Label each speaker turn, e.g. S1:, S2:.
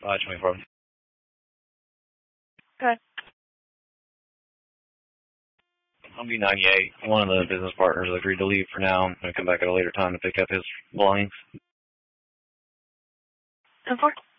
S1: 24.
S2: Good.
S1: I'll be 98. One of the business partners agreed to leave for now. I'm going to come back at a later time to pick up his belongings.
S2: 10-4.